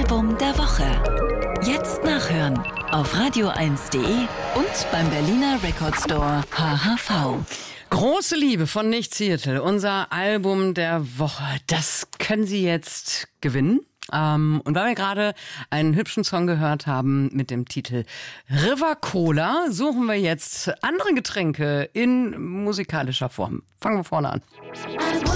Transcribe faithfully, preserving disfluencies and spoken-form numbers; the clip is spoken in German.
Album der Woche. Jetzt nachhören auf radio eins punkt de und beim Berliner Record Store H H V. Große Liebe von Nicht Seattle, unser Album der Woche. Das können Sie jetzt gewinnen. Ähm, und weil wir gerade einen hübschen Song gehört haben mit dem Titel River Cola, suchen wir jetzt andere Getränke in musikalischer Form. Fangen wir vorne an.